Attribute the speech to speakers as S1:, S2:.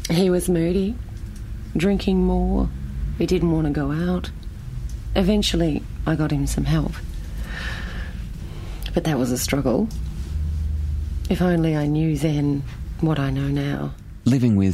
S1: He was moody, drinking more. He didn't want to go out. Eventually, I got him some help. But that was a struggle. If only I knew then what I know now.
S2: Living with